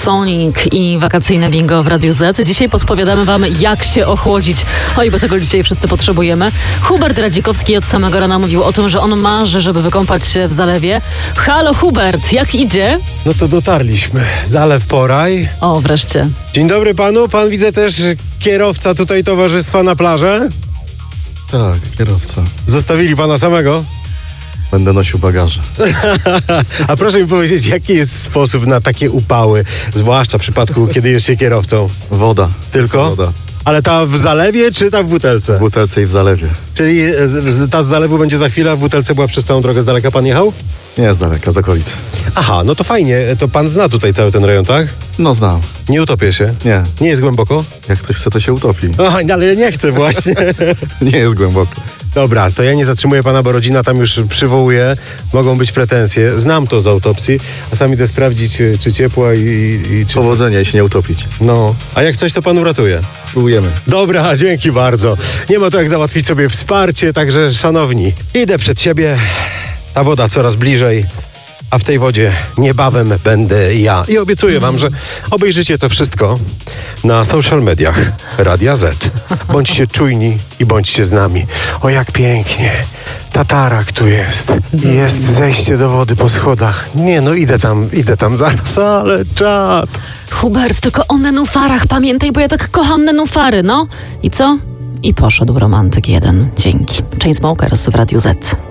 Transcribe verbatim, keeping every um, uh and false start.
Sonic i wakacyjne bingo w Radiu Z. Dzisiaj podpowiadamy wam, jak się ochłodzić. Oj, bo tego dzisiaj wszyscy potrzebujemy. Hubert Radzikowski od samego rana mówił o tym, że on marzy, żeby wykąpać się w zalewie. Halo Hubert, jak idzie? No to dotarliśmy. Zalew Poraj. O, wreszcie. Dzień dobry panu. Pan widzę też kierowca tutaj towarzystwa na plażę. Tak, kierowca. Zostawili pana samego? Będę nosił bagaże. A proszę mi powiedzieć, jaki jest sposób na takie upały, zwłaszcza w przypadku, kiedy jest się kierowcą? Woda. Tylko? Woda. Ale ta w zalewie, czy ta w butelce? W butelce i w zalewie. Czyli z- z- ta z zalewu będzie za chwilę, a w butelce była przez całą drogę z daleka pan jechał? Nie z daleka, z okolicy. Aha, no to fajnie. To pan zna tutaj cały ten rejon, tak? No znam. Nie utopię się? Nie. Nie jest głęboko? Jak ktoś chce, to się utopi. Aha, ale ja nie chcę właśnie. Nie jest głęboko. Dobra, to ja nie zatrzymuję pana, bo rodzina tam już przywołuje. Mogą być pretensje. Znam to z autopsji, a sam idę sprawdzić, czy, czy ciepła i, i czy... Powodzenia i się nie utopić. No, a jak coś, to pan uratuje. Spróbujemy. Dobra, dzięki bardzo. Nie ma to jak załatwić sobie wsparcie, także szanowni, idę przed siebie. Ta woda coraz bliżej, a w tej wodzie niebawem będę ja. I obiecuję wam, że obejrzycie to wszystko na social mediach Radia Z. Bądźcie czujni i bądźcie z nami. O, jak pięknie. Tatarak tu jest. Jest zejście do wody po schodach. Nie, no idę tam, idę tam zaraz, ale czad. Hubert, tylko o nenufarach pamiętaj, bo ja tak kocham nenufary, no. I co? I poszedł romantyk jeden. Dzięki. Chainsmokers w Radiu Z.